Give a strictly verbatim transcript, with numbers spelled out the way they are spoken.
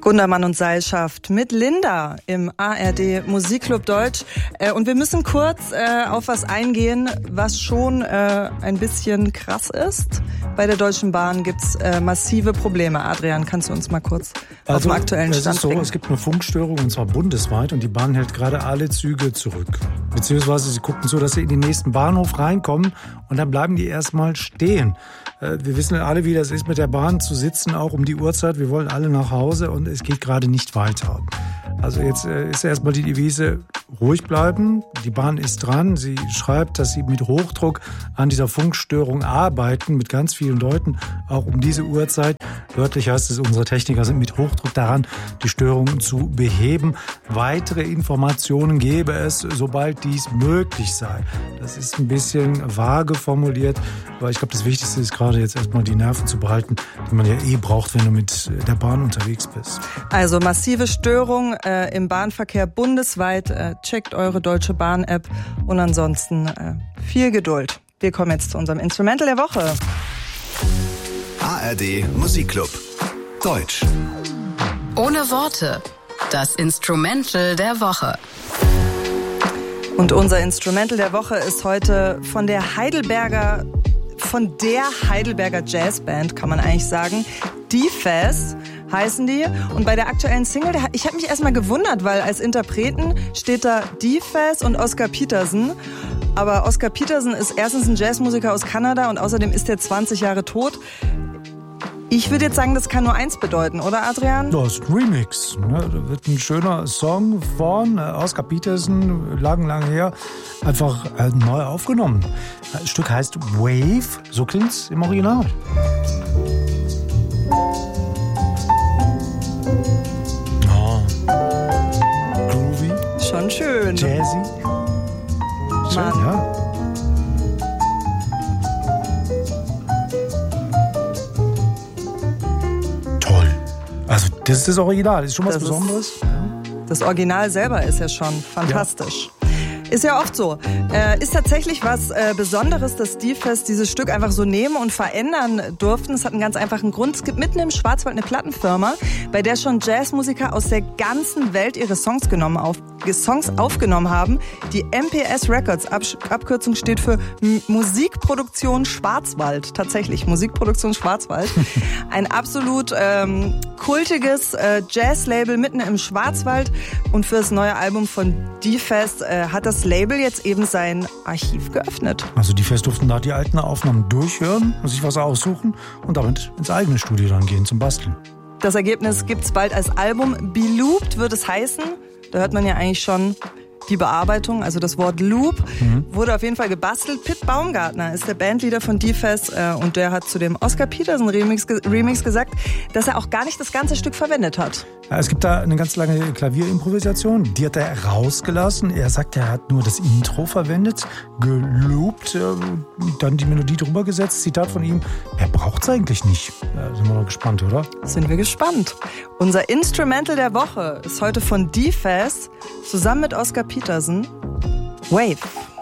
Gundermann und Seilschaft mit Linda im A R D Musikclub Deutsch. Und wir müssen kurz äh, auf was eingehen, was schon äh, ein bisschen krass ist. Bei der Deutschen Bahn gibt's äh, massive Probleme. Adrian, kannst du uns mal kurz also, auf den aktuellen Stand so, bringen? Es gibt eine Funkstörung, und zwar bundesweit, und die Bahn hält gerade alle Züge zurück. Beziehungsweise sie gucken so, dass sie in den nächsten Bahnhof reinkommen, und dann bleiben die erstmal stehen. Äh, wir wissen alle, wie das ist, mit der Bahn zu sitzen, auch um die Uhrzeit. Wir wollen alle nach Hause, und es geht gerade nicht weiter. Also jetzt äh, ist erstmal die Devise, ruhig bleiben. Die Bahn ist dran. Sie schreibt, dass sie mit Hochdruck an dieser Funkstörung arbeiten, mit ganz vielen Leuten, auch um diese Uhrzeit. Wörtlich heißt es, unsere Techniker sind mit Hochdruck daran, die Störungen zu beheben. Weitere Informationen gäbe es, sobald dies möglich sei. Das ist ein bisschen vage formuliert, aber ich glaube, das Wichtigste ist gerade jetzt erstmal die Nerven zu behalten, die man ja eh braucht, wenn du mit der Bahn unterwegs bist. Also massive Störung äh, im Bahnverkehr bundesweit. Äh, checkt eure Deutsche Bahn-App und ansonsten äh, viel Geduld. Wir kommen jetzt zu unserem Instrumental der Woche. A R D Musikclub Deutsch. Ohne Worte. Das Instrumental der Woche. Und unser Instrumental der Woche ist heute von der Heidelberger, von der Heidelberger Jazzband, kann man eigentlich sagen. D-Faz heißen die. Und bei der aktuellen Single, ich habe mich erstmal gewundert, weil als Interpreten steht da D-Faz und Oscar Peterson. Aber Oscar Peterson ist erstens ein Jazzmusiker aus Kanada und außerdem ist er zwanzig Jahre tot. Ich würde jetzt sagen, das kann nur eins bedeuten, oder Adrian? Das ist ein Remix. Ne? Da wird ein schöner Song von Oscar Peterson, lang, lang her, einfach neu aufgenommen. Das Stück heißt Wave, so klingt's im Original. Oh. Groovy. Schon schön. Jazzy. Schön, Mann. ja. Also das ist das Original, das ist schon was das Besonderes. Ist, das Original selber ist ja schon fantastisch. Ja. Ist ja oft so. Äh, ist tatsächlich was äh, Besonderes, dass D-Faz dieses Stück einfach so nehmen und verändern durften. Es hat einen ganz einfachen Grund. Es gibt mitten im Schwarzwald eine Plattenfirma, bei der schon Jazzmusiker aus der ganzen Welt ihre Songs, genommen auf, Songs aufgenommen haben. Die M P S Records, Ab, Abkürzung steht für M- Musikproduktion Schwarzwald. Tatsächlich, Musikproduktion Schwarzwald. Ein absolut ähm, kultiges äh, Jazz-Label mitten im Schwarzwald. Und für das neue Album von D-Faz äh, hat das Label jetzt eben sein Archiv geöffnet. Also die Faz durften da die alten Aufnahmen durchhören und sich was aussuchen und damit ins eigene Studio dann gehen zum Basteln. Das Ergebnis gibt's bald als Album. Belooped wird es heißen. Da hört man ja eigentlich schon die Bearbeitung, also das Wort Loop, mhm. wurde auf jeden Fall gebastelt. Pitt Baumgartner ist der Bandleader von D-Faz äh, und der hat zu dem Oscar Peterson Remix, Remix gesagt, dass er auch gar nicht das ganze Stück verwendet hat. Ja, es gibt da eine ganz lange Klavierimprovisation, die hat er rausgelassen. Er sagt, er hat nur das Intro verwendet, geloopt, äh, dann die Melodie drüber gesetzt. Zitat von ihm, er braucht's eigentlich nicht. Da sind wir mal gespannt, oder? Sind wir gespannt. Unser Instrumental der Woche ist heute von D-Faz zusammen mit Oscar Peterson. Wave.